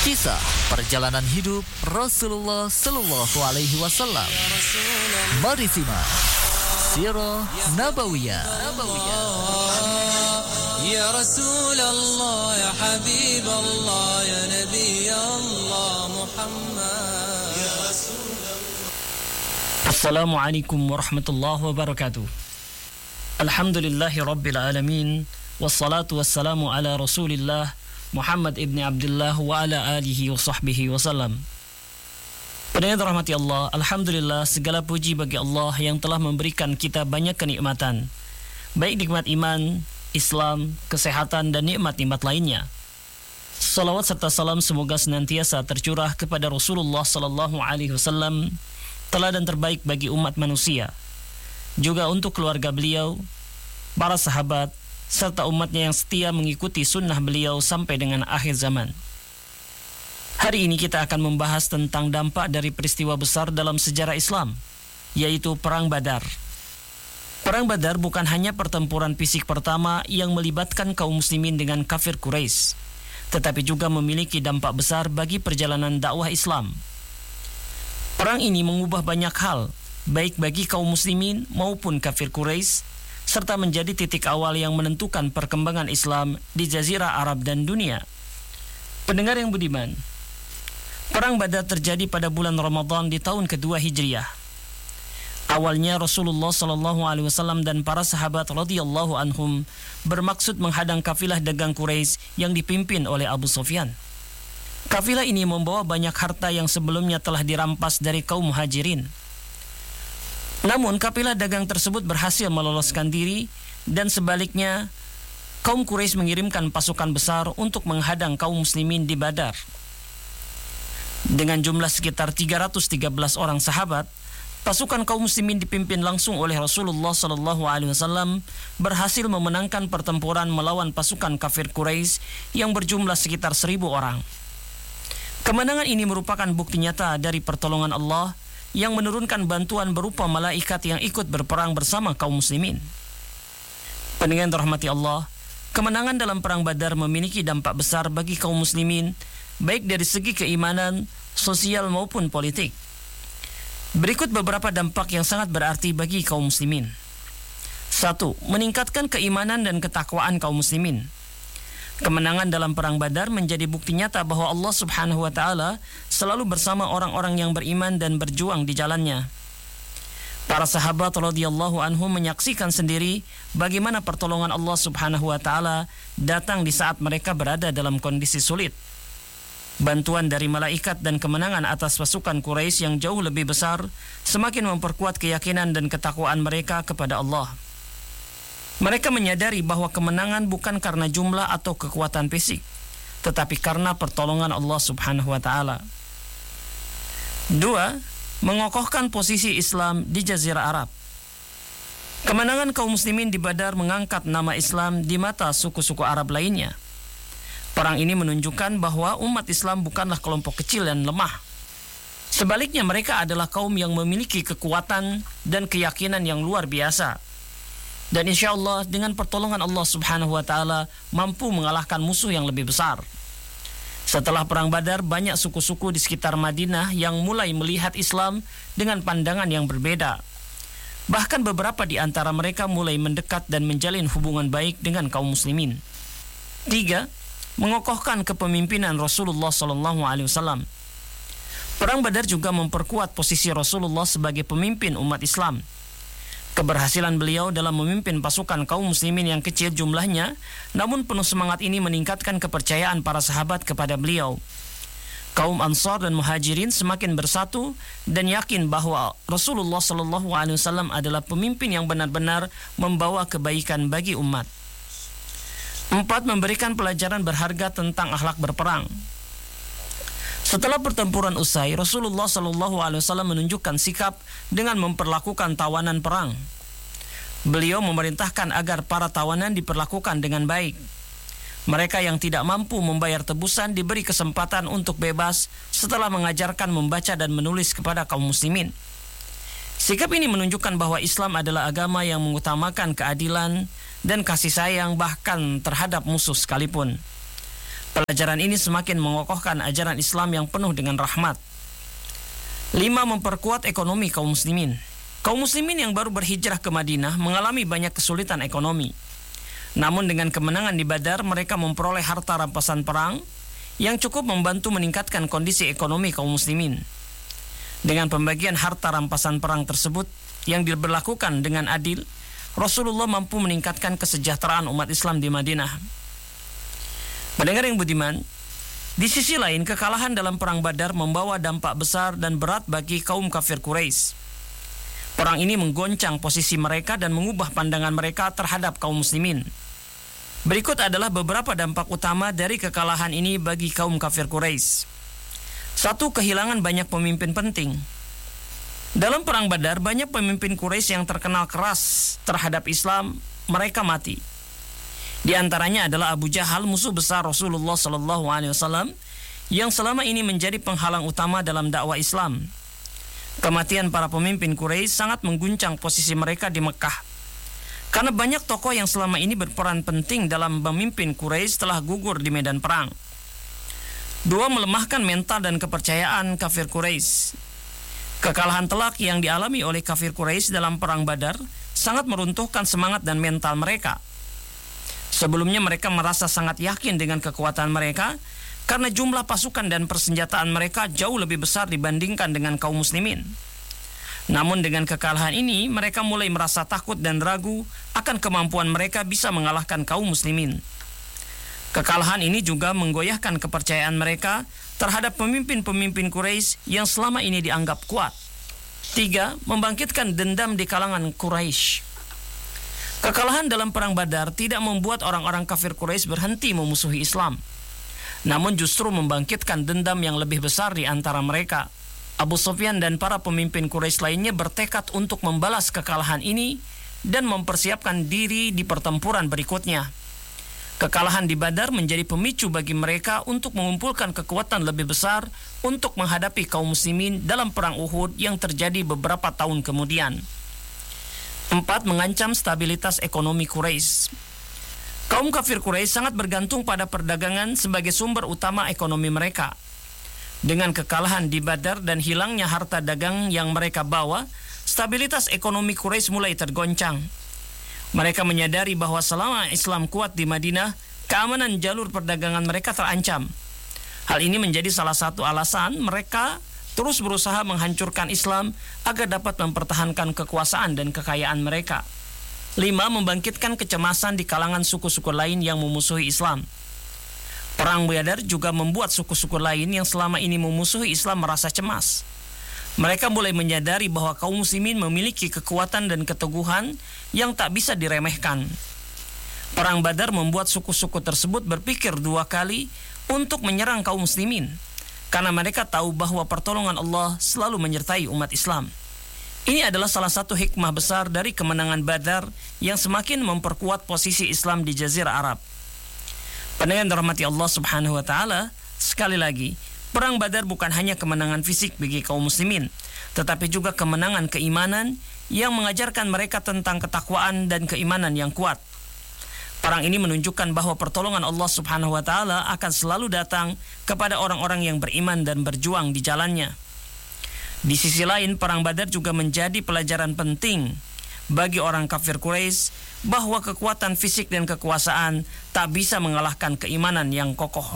Kisah perjalanan hidup Rasulullah Sallallahu Alaihi Wasallam. Mari simak Sirah Nabawiyah. Ya Rasulullah, ya Habib Allah, ya Nabi Allah Muhammad. Ya Rasulullah. Assalamualaikum warahmatullahi wabarakatuh. Alhamdulillahi rabbil alamin. Wassalatu wassalamu ala Rasulillah Muhammad ibn Abdullah wa ala alihi wa sahbihi wasallam. Pendengar rahmati Allah, alhamdulillah segala puji bagi Allah yang telah memberikan kita banyak kenikmatan, baik nikmat iman, Islam, kesehatan dan nikmat-nikmat lainnya. Salawat serta salam semoga senantiasa tercurah kepada Rasulullah sallallahu alaihi wasallam, teladan terbaik bagi umat manusia, juga untuk keluarga beliau, para sahabat, serta umatnya yang setia mengikuti sunnah beliau sampai dengan akhir zaman. Hari ini kita akan membahas tentang dampak dari peristiwa besar dalam sejarah Islam, yaitu Perang Badar. Perang Badar bukan hanya pertempuran fisik pertama yang melibatkan kaum muslimin dengan kafir Quraisy, tetapi juga memiliki dampak besar bagi perjalanan dakwah Islam. Perang ini mengubah banyak hal, baik bagi kaum muslimin maupun kafir Quraisy, serta menjadi titik awal yang menentukan perkembangan Islam di Jazirah Arab dan dunia. Pendengar yang budiman, Perang Badar terjadi pada bulan Ramadan di tahun kedua Hijriah. Awalnya Rasulullah SAW dan para sahabat radhiyallahu anhum bermaksud menghadang kafilah dagang Quraisy yang dipimpin oleh Abu Sufyan. Kafilah ini membawa banyak harta yang sebelumnya telah dirampas dari kaum Muhajirin. Namun kafilah dagang tersebut berhasil meloloskan diri, dan sebaliknya kaum Quraisy mengirimkan pasukan besar untuk menghadang kaum muslimin di Badar. Dengan jumlah sekitar 313 orang sahabat, pasukan kaum muslimin dipimpin langsung oleh Rasulullah SAW berhasil memenangkan pertempuran melawan pasukan kafir Quraisy yang berjumlah sekitar 1.000 orang. Kemenangan ini merupakan bukti nyata dari pertolongan Allah yang menurunkan bantuan berupa malaikat yang ikut berperang bersama kaum muslimin. Pendengar rahmati Allah, kemenangan dalam Perang Badar memiliki dampak besar bagi kaum muslimin, baik dari segi keimanan, sosial maupun politik. Berikut beberapa dampak yang sangat berarti bagi kaum muslimin. 1. Meningkatkan keimanan dan ketakwaan kaum muslimin. Kemenangan dalam Perang Badar menjadi bukti nyata bahwa Allah Subhanahu wa Ta'ala selalu bersama orang-orang yang beriman dan berjuang di jalannya. Para sahabat radhiyallahu anhum menyaksikan sendiri bagaimana pertolongan Allah Subhanahu wa Ta'ala datang di saat mereka berada dalam kondisi sulit. Bantuan dari malaikat dan kemenangan atas pasukan Quraisy yang jauh lebih besar semakin memperkuat keyakinan dan ketakwaan mereka kepada Allah. Mereka menyadari bahwa kemenangan bukan karena jumlah atau kekuatan fisik, tetapi karena pertolongan Allah Subhanahu wa Ta'ala. 2. Mengokohkan posisi Islam di Jazirah Arab. Kemenangan kaum muslimin di Badar mengangkat nama Islam di mata suku-suku Arab lainnya. Perang ini menunjukkan bahwa umat Islam bukanlah kelompok kecil dan lemah. Sebaliknya, mereka adalah kaum yang memiliki kekuatan dan keyakinan yang luar biasa. Dan insya Allah dengan pertolongan Allah Subhanahu wa Ta'ala mampu mengalahkan musuh yang lebih besar. Setelah Perang Badar, banyak suku-suku di sekitar Madinah yang mulai melihat Islam dengan pandangan yang berbeda. Bahkan beberapa di antara mereka mulai mendekat dan menjalin hubungan baik dengan kaum muslimin. 3. Mengokohkan kepemimpinan Rasulullah SAW. Perang Badar juga memperkuat posisi Rasulullah sebagai pemimpin umat Islam. Keberhasilan beliau dalam memimpin pasukan kaum muslimin yang kecil jumlahnya, namun penuh semangat ini meningkatkan kepercayaan para sahabat kepada beliau. Kaum Ansar dan Muhajirin semakin bersatu dan yakin bahwa Rasulullah SAW adalah pemimpin yang benar-benar membawa kebaikan bagi umat. 4. Memberikan pelajaran berharga tentang akhlak berperang. Setelah pertempuran usai, Rasulullah SAW menunjukkan sikap dengan memperlakukan tawanan perang. Beliau memerintahkan agar para tawanan diperlakukan dengan baik. Mereka yang tidak mampu membayar tebusan diberi kesempatan untuk bebas setelah mengajarkan membaca dan menulis kepada kaum muslimin. Sikap ini menunjukkan bahwa Islam adalah agama yang mengutamakan keadilan dan kasih sayang bahkan terhadap musuh sekalipun. Pelajaran ini semakin mengokohkan ajaran Islam yang penuh dengan rahmat. 5. Memperkuat ekonomi kaum muslimin. Kaum muslimin yang baru berhijrah ke Madinah mengalami banyak kesulitan ekonomi. Namun dengan kemenangan di Badar, mereka memperoleh harta rampasan perang yang cukup membantu meningkatkan kondisi ekonomi kaum muslimin. Dengan pembagian harta rampasan perang tersebut yang diberlakukan dengan adil, Rasulullah mampu meningkatkan kesejahteraan umat Islam di Madinah. Pendengar yang budiman, di sisi lain kekalahan dalam perang Badar membawa dampak besar dan berat bagi kaum kafir Quraisy. Perang ini menggoncang posisi mereka dan mengubah pandangan mereka terhadap kaum muslimin. Berikut adalah beberapa dampak utama dari kekalahan ini bagi kaum kafir Quraisy. 1. Kehilangan banyak pemimpin penting. Dalam perang Badar, banyak pemimpin Quraisy yang terkenal keras terhadap Islam, mereka mati. Di antaranya adalah Abu Jahal, musuh besar Rasulullah SAW, yang selama ini menjadi penghalang utama dalam dakwah Islam. Kematian para pemimpin Quraisy sangat mengguncang posisi mereka di Mekah, karena banyak tokoh yang selama ini berperan penting dalam memimpin Quraisy telah gugur di medan perang. 2. Melemahkan mental dan kepercayaan kafir Quraisy. Kekalahan telak yang dialami oleh kafir Quraisy dalam perang Badar sangat meruntuhkan semangat dan mental mereka. Sebelumnya mereka merasa sangat yakin dengan kekuatan mereka karena jumlah pasukan dan persenjataan mereka jauh lebih besar dibandingkan dengan kaum muslimin. Namun dengan kekalahan ini mereka mulai merasa takut dan ragu akan kemampuan mereka bisa mengalahkan kaum muslimin. Kekalahan ini juga menggoyahkan kepercayaan mereka terhadap pemimpin-pemimpin Quraisy yang selama ini dianggap kuat. 3. Membangkitkan dendam di kalangan Quraisy. Kekalahan dalam perang Badar tidak membuat orang-orang kafir Quraisy berhenti memusuhi Islam, namun justru membangkitkan dendam yang lebih besar di antara mereka. Abu Sufyan dan para pemimpin Quraisy lainnya bertekad untuk membalas kekalahan ini dan mempersiapkan diri di pertempuran berikutnya. Kekalahan di Badar menjadi pemicu bagi mereka untuk mengumpulkan kekuatan lebih besar untuk menghadapi kaum muslimin dalam perang Uhud yang terjadi beberapa tahun kemudian. 4. Mengancam stabilitas ekonomi Quraisy. Kaum kafir Quraisy sangat bergantung pada perdagangan sebagai sumber utama ekonomi mereka. Dengan kekalahan di Badar dan hilangnya harta dagang yang mereka bawa, stabilitas ekonomi Quraisy mulai tergoncang. Mereka menyadari bahwa selama Islam kuat di Madinah, keamanan jalur perdagangan mereka terancam. Hal ini menjadi salah satu alasan mereka terus berusaha menghancurkan Islam agar dapat mempertahankan kekuasaan dan kekayaan mereka. 5. Membangkitkan kecemasan di kalangan suku-suku lain yang memusuhi Islam. Perang Badar juga membuat suku-suku lain yang selama ini memusuhi Islam merasa cemas. Mereka mulai menyadari bahwa kaum muslimin memiliki kekuatan dan keteguhan yang tak bisa diremehkan. Perang Badar membuat suku-suku tersebut berpikir 2 kali untuk menyerang kaum muslimin, karena mereka tahu bahwa pertolongan Allah selalu menyertai umat Islam. Ini adalah salah satu hikmah besar dari kemenangan Badar yang semakin memperkuat posisi Islam di Jazirah Arab. Pendengar dirahmati Allah Subhanahu wa taala, sekali lagi, perang Badar bukan hanya kemenangan fisik bagi kaum muslimin, tetapi juga kemenangan keimanan yang mengajarkan mereka tentang ketakwaan dan keimanan yang kuat. Perang ini menunjukkan bahwa pertolongan Allah Subhanahu wa taala akan selalu datang kepada orang-orang yang beriman dan berjuang di jalannya. Di sisi lain, perang Badar juga menjadi pelajaran penting bagi orang kafir Quraisy bahwa kekuatan fisik dan kekuasaan tak bisa mengalahkan keimanan yang kokoh.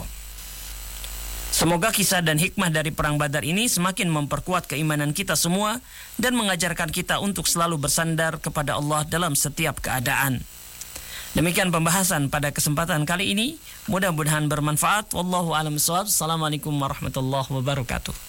Semoga kisah dan hikmah dari perang Badar ini semakin memperkuat keimanan kita semua dan mengajarkan kita untuk selalu bersandar kepada Allah dalam setiap keadaan. Demikian pembahasan pada kesempatan kali ini. Mudah-mudahan bermanfaat. Wallahu a'lam bishawab. Assalamualaikum warahmatullahi wabarakatuh.